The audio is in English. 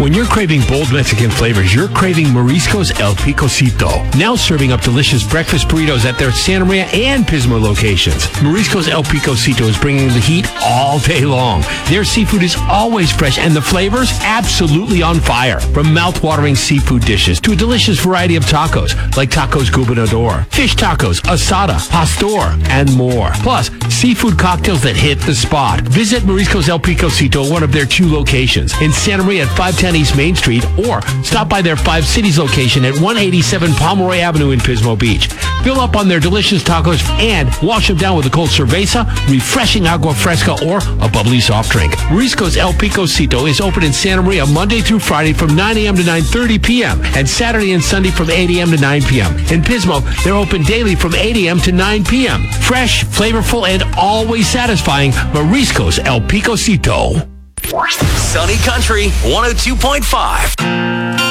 When you're craving bold Mexican flavors, you're craving Mariscos El Picocito. Now serving up delicious breakfast burritos at their Santa Maria and Pismo locations. Mariscos El Picocito is bringing the heat all day long. Their seafood is always fresh and the flavors absolutely on fire. From mouth-watering seafood dishes to a delicious variety of tacos like tacos gobernador, fish tacos, asada, pastor, and more. Plus, seafood cocktails that hit the spot. Visit Mariscos El Picocito at one of their 2 locations in Santa Maria at 510 East Main Street, or stop by their 5 Cities location at 187 Pomeroy Avenue in Pismo Beach. Fill up on their delicious tacos and wash them down with a cold cerveza, refreshing agua fresca, or a bubbly soft drink. Mariscos El Picocito is open in Santa Maria Monday through Friday from 9 a.m. to 9:30 p.m. and Saturday and Sunday from 8 a.m. to 9 p.m. In Pismo, they're open daily from 8 a.m. to 9 p.m. Fresh, flavorful, and always satisfying. Mariscos El Picocito. Sunny Country 102.5.